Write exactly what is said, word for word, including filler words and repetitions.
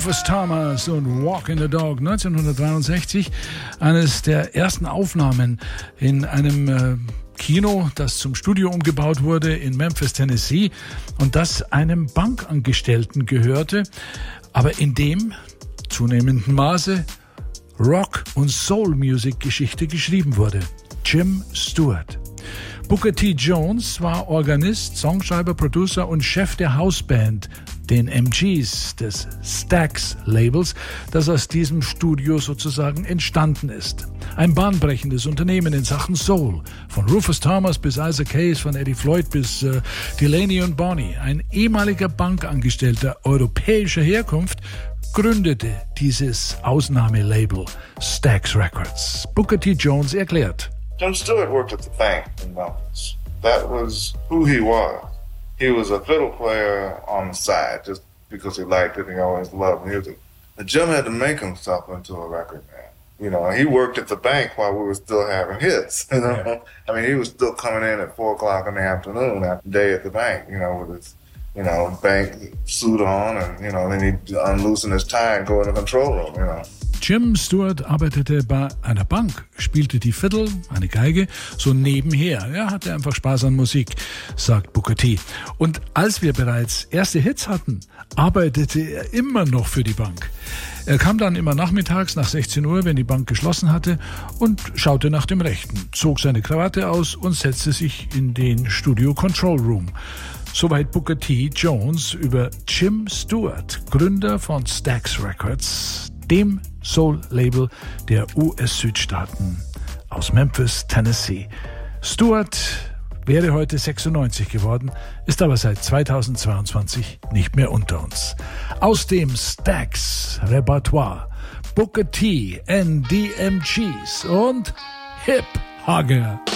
Rufus Thomas und Walking the Dog, neunzehnhundertdreiundsechzig, eines der ersten Aufnahmen in einem äh, Kino, das zum Studio umgebaut wurde in Memphis, Tennessee, und das einem Bankangestellten gehörte, aber in dem zunehmendem Maße Rock- und Soul-Music-Geschichte geschrieben wurde. Jim Stewart. Booker T. Jones war Organist, Songschreiber, Producer und Chef der Hausband, den M Gs, des Stax-Labels, das aus diesem Studio sozusagen entstanden ist. Ein bahnbrechendes Unternehmen in Sachen Soul. Von Rufus Thomas bis Isaac Hayes, von Eddie Floyd bis äh, Delaney und Bonnie. Ein ehemaliger Bankangestellter europäischer Herkunft gründete dieses Ausnahmelabel Stax Records. Booker T. Jones erklärt. Jim Stewart worked at the bank in Memphis. That was who he was. He was a fiddle player on the side just because he liked it and he always loved music. But Jim had to make himself into a record man. You know, he worked at the bank while we were still having hits. You know, yeah. I mean, he was still coming in at four o'clock in the afternoon after day at the bank, you know, with his, you know, bank suit on and, you know, then he'd unloosen his tie and go in the control room, you know. Jim Stewart arbeitete bei einer Bank, spielte die Fiddle, eine Geige, so nebenher. Er hatte einfach Spaß an Musik, sagt Booker T. Und als wir bereits erste Hits hatten, arbeitete er immer noch für die Bank. Er kam dann immer nachmittags nach sechzehn Uhr, wenn die Bank geschlossen hatte, und schaute nach dem Rechten, zog seine Krawatte aus und setzte sich in den Studio Control Room. Soweit Booker T. Jones über Jim Stewart, Gründer von Stax Records, dem Soul-Label der U S-Südstaaten aus Memphis, Tennessee. Stewart wäre heute sechsundneunzig geworden, ist aber seit zweitausendzweiundzwanzig nicht mehr unter uns. Aus dem Stax-Repertoire Booker T. and the M Gs und Hip Hugger.